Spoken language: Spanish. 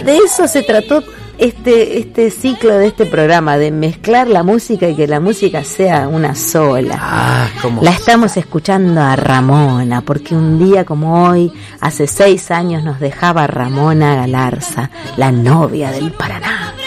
de eso se trató este ciclo de este programa, de mezclar la música y que la música sea una sola. La estamos escuchando a Ramona, porque un día como hoy, hace 6 años, nos dejaba Ramona Galarza, la novia del Paraná.